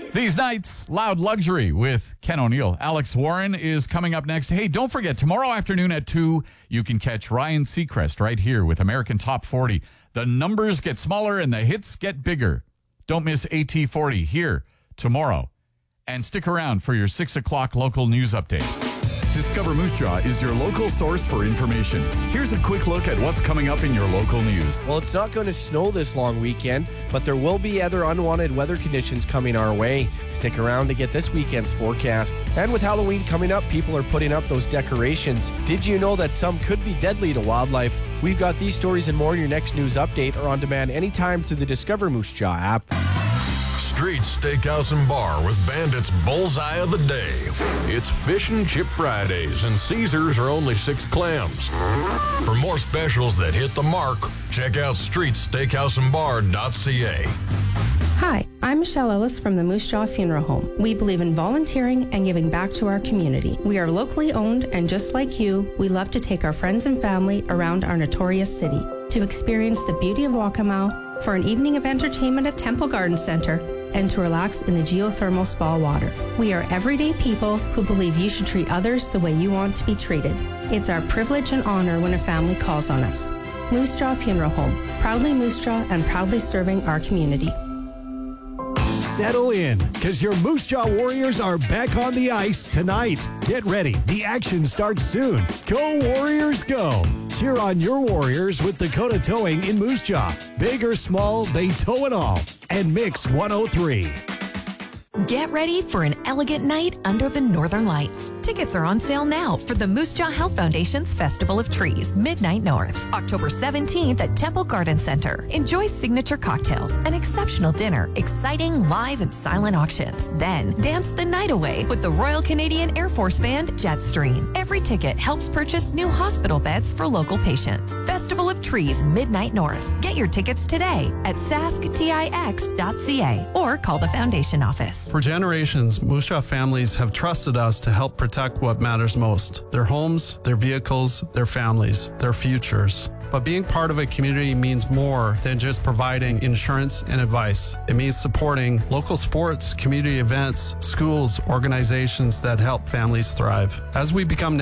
These nights, Loud Luxury with Ken O'Neill. Alex Warren is coming up next. Hey, don't forget, tomorrow afternoon at 2, you can catch Ryan Seacrest right here with American Top 40. The numbers get smaller and the hits get bigger. Don't miss AT40 here tomorrow. And stick around for your 6 o'clock local news update. Discover Moose Jaw is your local source for information. Here's a quick look at what's coming up in your local news. Well, it's not going to snow this long weekend, but there will be other unwanted weather conditions coming our way. Stick around to get this weekend's forecast. And with Halloween coming up, people are putting up those decorations. Did you know that some could be deadly to wildlife? We've got these stories and more in your next news update or on demand anytime through the Discover Moose Jaw app. Street Steakhouse and Bar with Bandit's Bullseye of the Day. It's Fish and Chip Fridays, and Caesars are only 6 clams. For more specials that hit the mark, check out streetsteakhouseandbar.ca. Hi, I'm Michelle Ellis from the Moose Jaw Funeral Home. We believe in volunteering and giving back to our community. We are locally owned, and just like you, we love to take our friends and family around our notorious city to experience the beauty of Waccamaw, for an evening of entertainment at Temple Garden Center, and to relax in the geothermal spa water. We are everyday people who believe you should treat others the way you want to be treated. It's our privilege and honor when a family calls on us. Moose Jaw Funeral Home, proudly Moose Jaw and proudly serving our community. Settle in, because your Moose Jaw Warriors are back on the ice tonight. Get ready. The action starts soon. Go Warriors, go. Cheer on your Warriors with Dakota Towing in Moose Jaw. Big or small, they tow it all. And Mix 103. Get ready for an elegant night under the Northern Lights. Tickets are on sale now for the Moose Jaw Health Foundation's Festival of Trees, Midnight North, October 17th at Temple Garden Center. Enjoy signature cocktails, an exceptional dinner, exciting live and silent auctions. Then dance the night away with the Royal Canadian Air Force Band Jetstream. Every ticket helps purchase new hospital beds for local patients. Festival of Trees, Midnight North. Get your tickets today at sasktix.ca or call the foundation office. For generations, Moose Jaw families have trusted us to help protect what matters most: their homes, their vehicles, their families, their futures. But being part of a community means more than just providing insurance and advice. It means supporting local sports, community events, schools, organizations that help families thrive. As we become